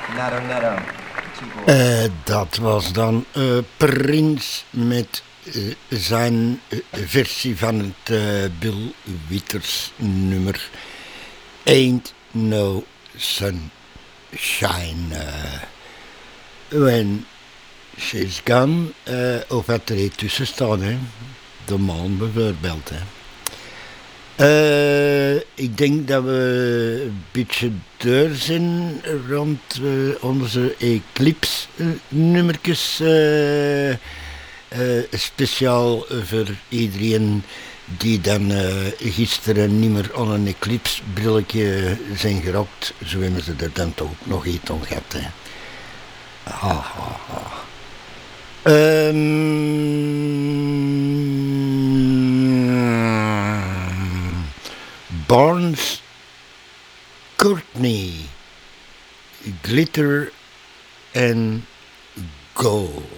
Netto Netto. Dat was dan Prince met zijn versie van het Bill Withers nummer Ain't No Sunshine When She's Gone, of wat er hier tussen staat, hè. De maan bijvoorbeeld, hè. Ik denk dat we een beetje door zijn rond onze Eclipse nummertjes. Speciaal voor iedereen die dan gisteren niet meer aan een Eclipse brilletje zijn gerokt. Zo hebben ze er dan toch nog iets aan gehad. Hè. Ha, ha, ha. Barnes Courtney, Glitter and Gold.